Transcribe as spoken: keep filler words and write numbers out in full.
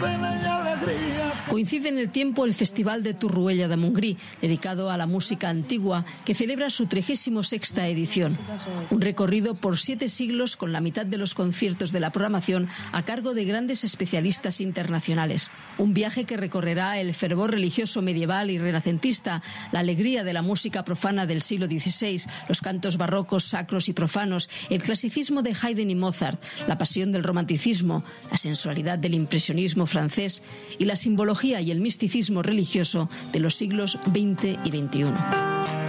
pena y alegría. Coincide en el tiempo el Festival de Torroella de Montgrí, dedicado a la música antigua, que celebra su trigésima sexta edición. Un recorrido por siete siglos con la mitad de los conciertos de la programación a cargo de grandes especialistas internacionales. Un viaje que recorrerá el fervor religioso medieval y renacentista, la alegría de la música profana del siglo dieciséis, los cantos barrocos, sacros y profanos, el clasicismo de Haydn y Mozart, la pasión del romanticismo, la sensualidad del impresionismo francés y la simbología y el misticismo religioso de los siglos veinte y veintiuno.